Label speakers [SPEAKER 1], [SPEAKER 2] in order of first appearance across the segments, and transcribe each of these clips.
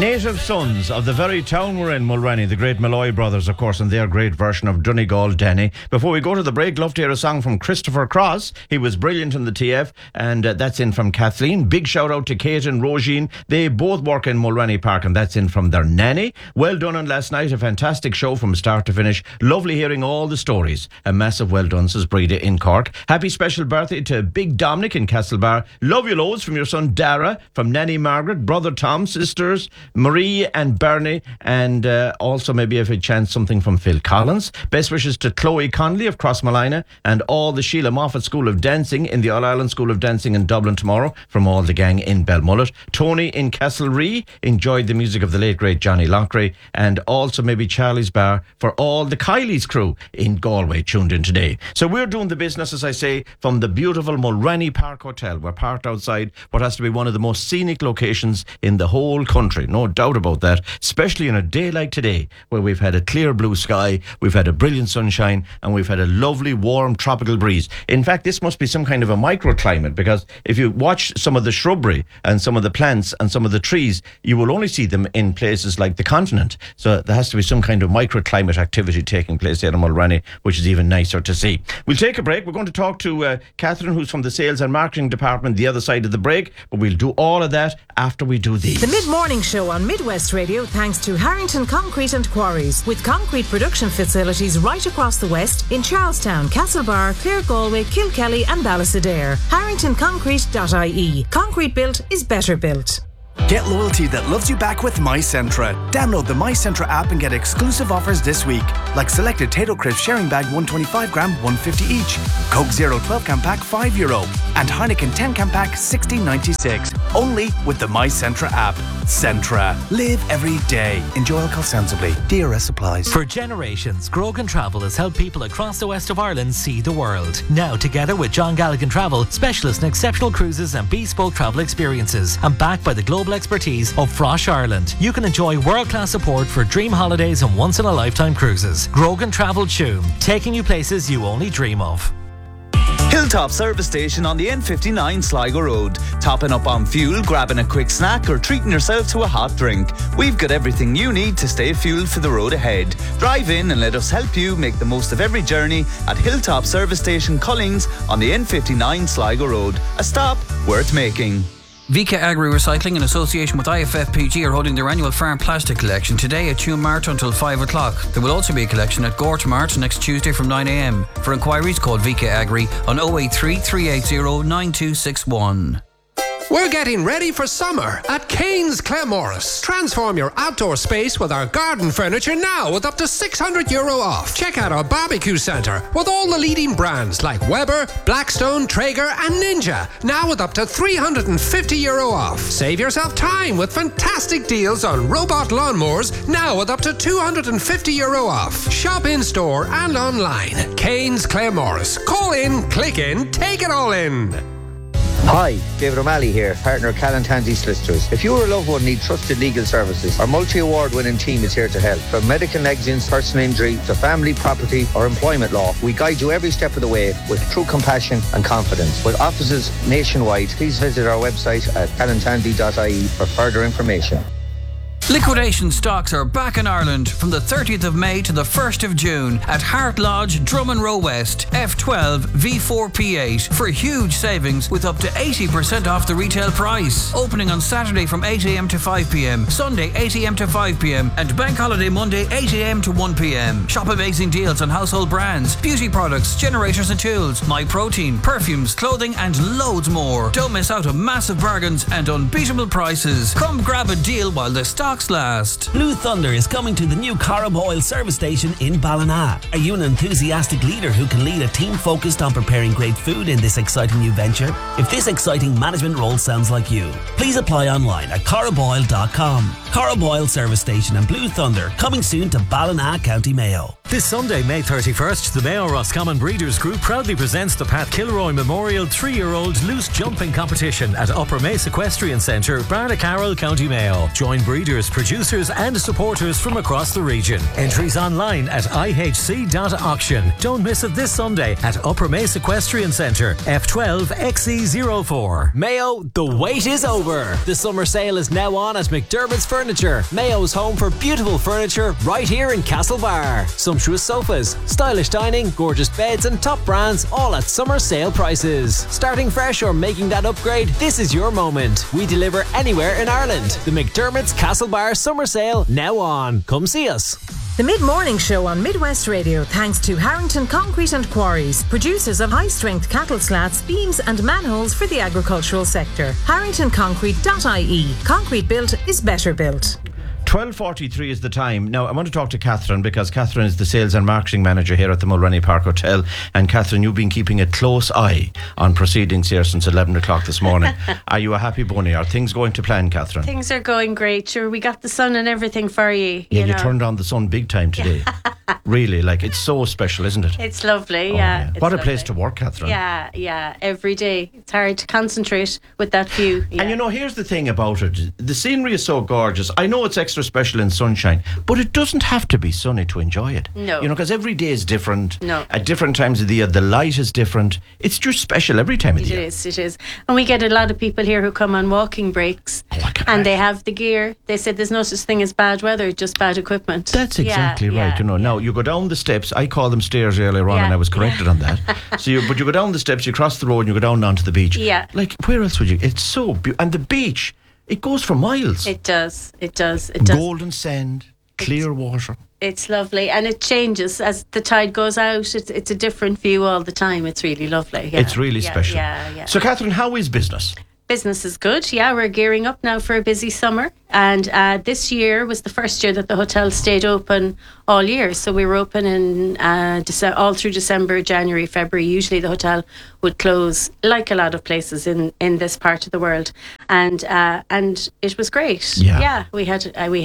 [SPEAKER 1] Native sons of the very town we're in, Mulrenny, the great Malloy brothers, of course, and their great version of Donegal Denny. Before we go to the break, love to hear a song from Christopher Cross. He was brilliant in the TF, and that's in from Kathleen. Big shout out to Kate and Roisin. They both work in Mulrenny Park, and that's in from their nanny. Well done on last night, a fantastic show from start to finish. Lovely hearing all the stories. A massive well done, says Breda in Cork. Happy special birthday to Big Dominic in Castlebar. Love you loads from your son Dara, from Nanny Margaret, brother Tom, sisters Marie and Bernie, and also maybe if a chance something from Phil Collins. Best wishes to Chloe Connolly of Crossmalina and all the Sheila Moffat School of Dancing in the All-Ireland School of Dancing in Dublin tomorrow from all the gang in Belmullet. Tony in Castlerea enjoyed the music of the late great Johnny Lockray, and also maybe Charlie's Bar for all the Kylie's crew in Galway tuned in today. So we're doing the business, as I say, from the beautiful Mulrenny Park Hotel. We're parked outside what has to be one of the most scenic locations in the whole country. No doubt about that, especially in a day like today where we've had a clear blue sky, we've had a brilliant sunshine, and we've had a lovely warm tropical breeze. In fact, this must be some kind of a microclimate, because if you watch some of the shrubbery and some of the plants and some of the trees, you will only see them in places like the continent. So there has to be some kind of microclimate activity taking place here in Mulrenny, which is even nicer to see. We'll take a break. We're going to talk to Catherine, who's from the sales and marketing department the other side of the break, but we'll do all of that after we do these.
[SPEAKER 2] The mid-morning show on Midwest Radio, thanks to Harrington Concrete and Quarries, with concrete production facilities right across the west in Charlestown, Castlebar, Clare Galway, Kilkelly and Ballisadair. HarringtonConcrete.ie. Concrete built is better built.
[SPEAKER 3] Get loyalty that loves you back with MyCentra. Download the MyCentra app and get exclusive offers this week, like selected Tato Crisp sharing bag 125 gram, 150 each. Coke Zero 12 can pack €5, and Heineken 10 can pack $16.96. Only with the MyCentra app. Centra. Live every day. Enjoy alcohol sensibly. DRS applies.
[SPEAKER 4] For generations, Grogan Travel has helped people across the west of Ireland see the world. Now, together with John Galligan Travel, specialists in exceptional cruises and bespoke travel experiences, and backed by the global expertise of Frosh Ireland, you can enjoy world-class support for dream holidays and once-in-a-lifetime cruises. Grogan Travel Tuam, taking you places you only dream of.
[SPEAKER 5] Hilltop Service Station on the N59 Sligo Road. Topping up on fuel, grabbing a quick snack or treating yourself to a hot drink. We've got everything you need to stay fueled for the road ahead. Drive in and let us help you make the most of every journey at Hilltop Service Station Cullings on the N59 Sligo Road. A stop worth making.
[SPEAKER 6] VK Agri Recycling in association with IFFPG are holding their annual farm plastic collection today at Tuam Mart until 5 o'clock. There will also be a collection at Gort Mart next Tuesday from 9 a.m. For inquiries, call VK Agri on 083 380 9261.
[SPEAKER 7] We're getting ready for summer at Kane's Claremorris. Transform your outdoor space with our garden furniture now with up to €600 off. Check out our barbecue centre with all the leading brands like Weber, Blackstone, Traeger and Ninja. Now with up to €350 off. Save yourself time with fantastic deals on robot lawnmowers now with up to €250 off. Shop in store and online. Kane's Claremorris. Call in, click in, take it all in.
[SPEAKER 8] Hi, David O'Malley here, partner of Callan Tansey Solicitors. If you or a loved one need trusted legal services, our multi-award winning team is here to help. From medical negligence, personal injury, to family, property or employment law, we guide you every step of the way with true compassion and confidence. With offices nationwide, please visit our website at callantandy.ie for further information.
[SPEAKER 6] Liquidation stocks are back in Ireland from the 30th of May to the 1st of June at Hart Lodge, Drummond Row West, F12 V4P8 for huge savings with up to 80% off the retail price. Opening on Saturday from 8am to 5pm, Sunday 8am to 5pm and Bank Holiday Monday 8am to 1pm. Shop amazing deals on household brands, beauty products, generators and tools, MyProtein, perfumes, clothing and loads more. Don't miss out on massive bargains and unbeatable prices. Come grab a deal while the stocks last.
[SPEAKER 9] Blue Thunder is coming to the new Corrib Oil service station in Ballina. Are you an enthusiastic leader who can lead a team focused on preparing great food in this exciting new venture? If this exciting management role sounds like you, please apply online at corriboil.com. Corrib Oil service station and Blue Thunder coming soon to Ballina, County Mayo.
[SPEAKER 4] This Sunday, May 31st, the Mayo Roscommon Breeders Group proudly presents the Pat Kilroy Memorial 3-year-old loose jumping competition at Upper Mace Equestrian Centre, Barnacarroll, County Mayo. Join breeders, producers and supporters from across the region. Entries online at ihc.auction. Don't miss it this Sunday at Upper Mace Equestrian Centre, F12 XE04.
[SPEAKER 10] Mayo, the wait is over. The summer sale is now on at McDermott's Furniture, Mayo's home for beautiful furniture right here in Castlebar. Sumptuous sofas, stylish dining, gorgeous beds and top brands all at summer sale prices. Starting fresh or making that upgrade, this is your moment. We deliver anywhere in Ireland. The McDermott's Castlebar Summer Sale now on. Come see us.
[SPEAKER 2] The Mid-Morning Show on Midwest Radio thanks to Harrington Concrete and Quarries, producers of high-strength cattle slats, beams and manholes for the agricultural sector. HarringtonConcrete.ie. Concrete built is better built.
[SPEAKER 1] 12:43 is the time. Now, I want to talk to Catherine because Catherine is the sales and marketing manager here at the Mulrenny Park Hotel. And Catherine, you've been keeping a close eye on proceedings here since 11 o'clock this morning. Are you a happy bunny? Are things going to plan, Catherine?
[SPEAKER 11] Things are going great. Sure, we got the sun and everything for you.
[SPEAKER 1] Yeah, you
[SPEAKER 11] know.
[SPEAKER 1] turned on the sun big time today. Really, like, it's so special, isn't it?
[SPEAKER 11] It's lovely,
[SPEAKER 1] Oh,
[SPEAKER 11] yeah.
[SPEAKER 1] yeah.
[SPEAKER 11] It's
[SPEAKER 1] What a
[SPEAKER 11] lovely.
[SPEAKER 1] place to work, Catherine.
[SPEAKER 11] Yeah, every day. It's hard to concentrate with that view. Yeah.
[SPEAKER 1] And you know, here's the thing about it. The scenery is so gorgeous. I know it's extra special in sunshine, but it doesn't have to be sunny to enjoy it.
[SPEAKER 11] No.
[SPEAKER 1] You know, because every day is different.
[SPEAKER 11] No.
[SPEAKER 1] At different times of the year, the light is different. It's just special every time of the year.
[SPEAKER 11] It is. And we get a lot of people here who come on walking breaks and they have the gear. They said there's no such thing as bad weather, just bad equipment.
[SPEAKER 1] That's exactly right. You know, now you go down the steps. I called them stairs earlier on, and I was corrected on that. But you go down the steps, you cross the road, and you go down onto the beach.
[SPEAKER 11] Yeah.
[SPEAKER 1] Like, where else would you? It's so beautiful. And the beach, it goes for miles.
[SPEAKER 11] It does.
[SPEAKER 1] Golden sand, clear water.
[SPEAKER 11] It's lovely, and it changes as the tide goes out. It's a different view all the time. It's really lovely. Yeah.
[SPEAKER 1] It's really special.
[SPEAKER 11] Yeah.
[SPEAKER 1] So, Catherine, how is business?
[SPEAKER 11] Business is good. Yeah, we're gearing up now for a busy summer. And this year was the first year that the hotel stayed open all year. So we were open in all through December, January, February. Usually the hotel would close, like a lot of places in this part of the world. And it was great.
[SPEAKER 1] Yeah.
[SPEAKER 11] We had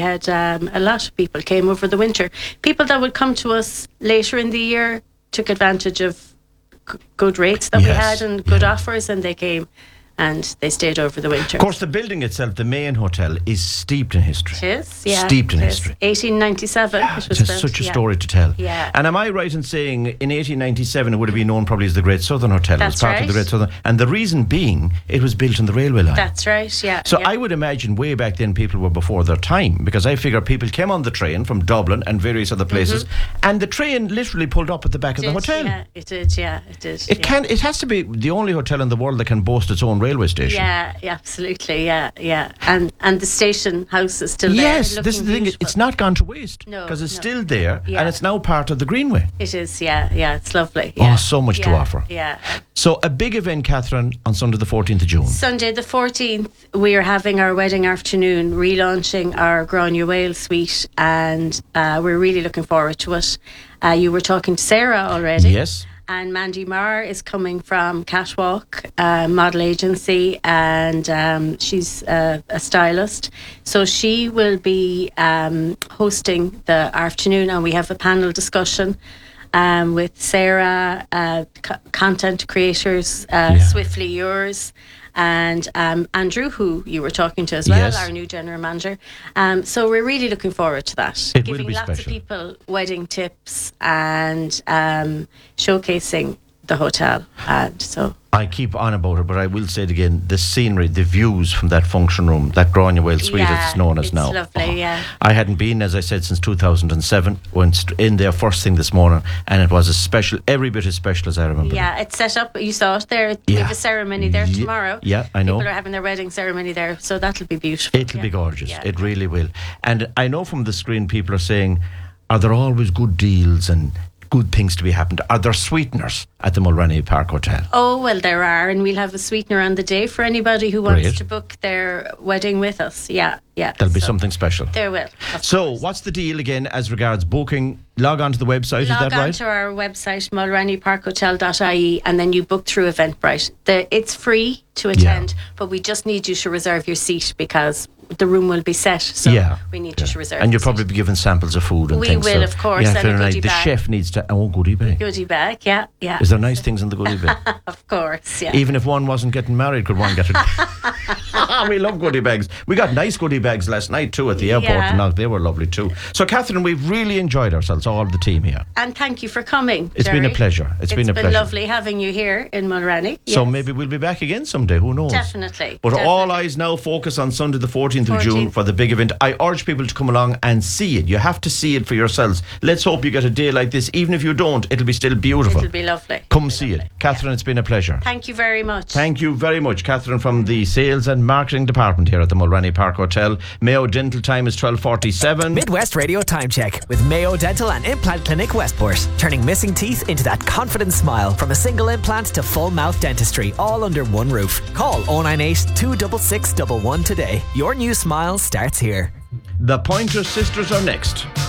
[SPEAKER 11] a lot of people came over the winter. People that would come to us later in the year took advantage of good rates that we had and good offers, and they came. And they stayed over the winter.
[SPEAKER 1] Of course, the building itself, the main hotel, is steeped in history.
[SPEAKER 11] It is, yeah.
[SPEAKER 1] Steeped in history.
[SPEAKER 11] 1897 it was
[SPEAKER 1] It's
[SPEAKER 11] built.
[SPEAKER 1] such a story to tell.
[SPEAKER 11] Yeah.
[SPEAKER 1] And am I right in saying in 1897 it would have been known probably as the Great Southern Hotel?
[SPEAKER 11] That's
[SPEAKER 1] it was part of the
[SPEAKER 11] right.
[SPEAKER 1] Great Southern. And the reason being, it was built on the railway line.
[SPEAKER 11] That's right, yeah.
[SPEAKER 1] So
[SPEAKER 11] yeah.
[SPEAKER 1] I would imagine way back then people were before their time, because I figure people came on the train from Dublin and various other places, and the train literally pulled up at the back of the hotel.
[SPEAKER 11] Yeah, it did.
[SPEAKER 1] It has to be the only hotel in the world that can boast its own railway station.
[SPEAKER 11] Yeah, absolutely, yeah. And the station house is still there.
[SPEAKER 1] Yes, this is
[SPEAKER 11] looking
[SPEAKER 1] the thing.
[SPEAKER 11] beautiful.
[SPEAKER 1] It's not gone to waste
[SPEAKER 11] No,
[SPEAKER 1] because it's
[SPEAKER 11] no.
[SPEAKER 1] still there,
[SPEAKER 11] Yeah.
[SPEAKER 1] and it's now part of the Greenway.
[SPEAKER 11] It is, yeah, it's lovely. Yeah.
[SPEAKER 1] Oh, so much to offer.
[SPEAKER 11] Yeah.
[SPEAKER 1] So a big event, Catherine, on Sunday the 14th of June.
[SPEAKER 11] Sunday the 14th, we are having our wedding afternoon, relaunching our Grania Whale suite, and we're really looking forward to it. You were talking to Sarah already.
[SPEAKER 1] Yes.
[SPEAKER 11] And Mandy Marr is coming from Catwalk Model Agency, and she's a stylist. So she will be hosting the afternoon, and we have a panel discussion with Sarah, content creators, Swiftly Yours, and Andrew, who you were talking to as well,
[SPEAKER 1] Yes.
[SPEAKER 11] our new general manager. So we're really looking forward to that.
[SPEAKER 1] It will
[SPEAKER 11] Giving
[SPEAKER 1] be
[SPEAKER 11] lots of
[SPEAKER 1] special.
[SPEAKER 11] people wedding tips and showcasing the hotel. And so
[SPEAKER 1] I keep on about it, but I will say it again, the scenery, the views from that function room, that Grania Whale suite as it's known as
[SPEAKER 11] it's
[SPEAKER 1] now.
[SPEAKER 11] lovely, yeah.
[SPEAKER 1] I hadn't been, as I said, since 2007. Went in there first thing this morning, and it was as special, every bit as special as I remember.
[SPEAKER 11] Yeah, it's set up. You saw it there. We have a ceremony there tomorrow.
[SPEAKER 1] Yeah, I know.
[SPEAKER 11] People are having their wedding ceremony there, so that'll be beautiful.
[SPEAKER 1] It'll be gorgeous. It really will. And I know from the screen people are saying, are there always good deals and good things to be happened? Are there sweeteners at the Mulrenny Park Hotel?
[SPEAKER 11] Oh, well, there are, and we'll have a sweetener on the day for anybody who wants
[SPEAKER 1] Great.
[SPEAKER 11] to book their wedding with us. Yeah.
[SPEAKER 1] There'll be something special.
[SPEAKER 11] There will.
[SPEAKER 1] So, what's the deal again as regards booking? Log on to the website, is that
[SPEAKER 11] Log on
[SPEAKER 1] right?
[SPEAKER 11] to our website, mulrennyparkhotel.ie, and then you book through Eventbrite. It's free to attend, but we just need you to reserve your seat because the room will be set. So
[SPEAKER 1] Yeah.
[SPEAKER 11] we need you to reserve.
[SPEAKER 1] And you'll
[SPEAKER 11] the
[SPEAKER 1] probably be given samples of food and
[SPEAKER 11] We
[SPEAKER 1] things.
[SPEAKER 11] will, of course,
[SPEAKER 1] Yeah,
[SPEAKER 11] and a
[SPEAKER 1] very nice.
[SPEAKER 11] goodie
[SPEAKER 1] The
[SPEAKER 11] bag.
[SPEAKER 1] chef needs to. Oh, goodie bag.
[SPEAKER 11] goodie bag. Yeah, yeah.
[SPEAKER 1] Is there nice things in the goodie bag?
[SPEAKER 11] Of course, yeah.
[SPEAKER 1] Even if one wasn't getting married, could one get it? We love goodie bags. We got nice goodie bags last night too at the airport,
[SPEAKER 11] Yeah.
[SPEAKER 1] and they were lovely too. So, Catherine, we've really enjoyed ourselves, all the team here.
[SPEAKER 11] And thank you for coming.
[SPEAKER 1] It's been a
[SPEAKER 11] Jerry.
[SPEAKER 1] pleasure. It's been a pleasure.
[SPEAKER 11] Lovely having you here in Mulrenny.
[SPEAKER 1] So
[SPEAKER 11] Yes.
[SPEAKER 1] maybe we'll be back again someday. Who knows?
[SPEAKER 11] Definitely.
[SPEAKER 1] But
[SPEAKER 11] definitely.
[SPEAKER 1] all eyes now focus on Sunday the 14th of June for the big event. I urge people to come along and see it. You have to see it for yourselves. Let's hope you get a day like this. Even if you don't, it'll be still beautiful.
[SPEAKER 11] It'll be lovely.
[SPEAKER 1] Come see it. Catherine, it's been a pleasure.
[SPEAKER 11] Thank you very much.
[SPEAKER 1] Thank you very much, Catherine, from the Sales and Marketing Department here at the Mulrenny Park Hotel. Mayo Dental time is 12:47.
[SPEAKER 12] Midwest Radio Time Check with Mayo Dental and Implant Clinic Westport. Turning missing teeth into that confident smile. From a single implant to full mouth dentistry, all under one roof. Call 098 266 11 today. Your new smile starts here.
[SPEAKER 1] The Pointer Sisters are next.